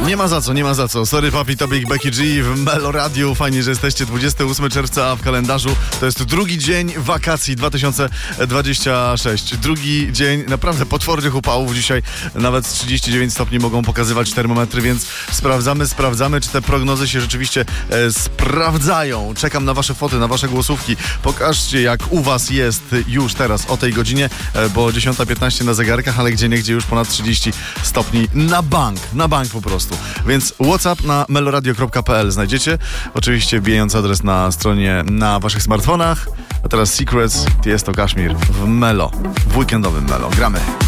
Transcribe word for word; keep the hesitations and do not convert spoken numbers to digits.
Nie ma za co, nie ma za co. Sorry papi, to Big Becky G w Melo Radio. Fajnie, że jesteście. dwudziestego ósmego czerwca, a w kalendarzu to jest drugi dzień wakacji dwa tysiące dwudziesty szósty. Drugi dzień naprawdę potwornych upałów. Dzisiaj nawet trzydzieści dziewięć stopni mogą pokazywać termometry, więc sprawdzamy, sprawdzamy, czy te prognozy się rzeczywiście e, sprawdzają. Czekam na wasze foty, na wasze głosówki. Pokażcie, jak u was jest już teraz o tej godzinie, e, bo dziesiąta piętnaście na zegarkach, ale gdzieniegdzie już ponad trzydzieści stopni na bank, na bank po prostu. Więc WhatsApp na meloradio kropka p l znajdziecie. Oczywiście wbijając adres na stronie na waszych smartfonach. A teraz Secrets, Tiesto, Kashmir w Melo, w weekendowym Melo. Gramy.